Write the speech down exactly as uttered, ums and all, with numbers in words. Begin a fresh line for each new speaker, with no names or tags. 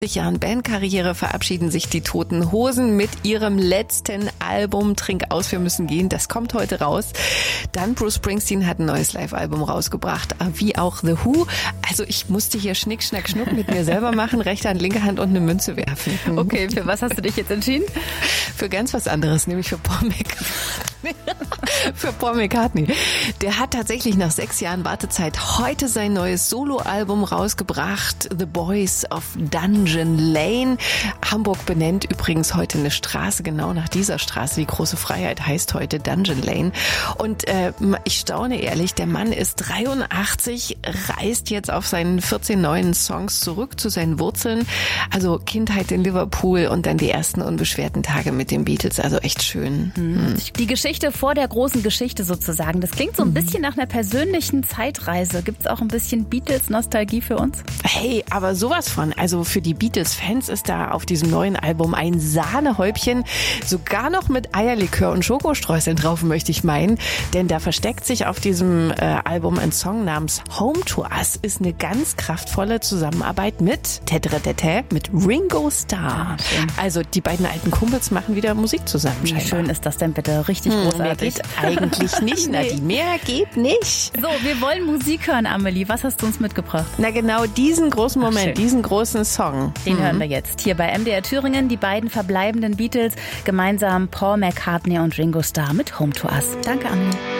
Jahren Bandkarriere verabschieden sich die Toten Hosen mit ihrem letzten Album Trink aus, wir müssen gehen. Das kommt heute raus. Dann Bruce Springsteen hat ein neues Live-Album rausgebracht, wie auch The Who. Also ich musste hier Schnick, Schnack, Schnuck mit mir selber machen, rechte Hand, linke Hand und eine Münze werfen.
Okay, für was hast du dich jetzt entschieden?
Für ganz was anderes, nämlich für Paul McCartney. für Paul McCartney. Der hat tatsächlich nach sechs Jahren Wartezeit heute sein neues Soloalbum rausgebracht, The Boys of Dungeon Lane. Hamburg benennt übrigens heute eine Straße genau nach dieser Straße. Die große Freiheit heißt heute Dungeon Lane. Und äh, ich staune ehrlich, der Mann ist dreiundachtzig, reist jetzt auf seinen vierzehn neuen Songs zurück zu seinen Wurzeln. Also Kindheit in Liverpool und dann die ersten unbeschwerten Tage mit den Beatles. Also echt schön.
Mhm. Die Geschichte vor der großen Geschichte sozusagen. Das klingt so ein bisschen nach einer persönlichen Zeitreise. Gibt es auch ein bisschen Beatles-Nostalgie für uns?
Hey, aber sowas von. Also für die Beatles-Fans ist da auf diesem neuen Album ein Sahnehäubchen. Sogar noch mit Eierlikör und Schokostreuseln drauf, möchte ich meinen. Denn da versteckt sich auf diesem äh, Album ein Song namens Home to Us. Ist eine ganz kraftvolle Zusammenarbeit mit Tetetetete, mit Ringo Starr.
Ah,
also die beiden alten Kumpels machen wieder Musik zusammen.
Wie
scheinbar.
schön ist das denn bitte? Richtig
Hm,
großartig.
Mehr geht eigentlich nicht, Nadine. Mehr geht nicht.
So, wir wollen Musik hören, Amelie. Was hast du uns mitgebracht?
Na genau, diesen großen Moment,
Ach,
diesen großen Song.
Den
hm.
hören wir jetzt. Hier bei M D R Thüringen, die beiden verbleibenden Beatles, gemeinsam Paul McCartney und Ringo Starr mit Home to Us. Danke, Amelie.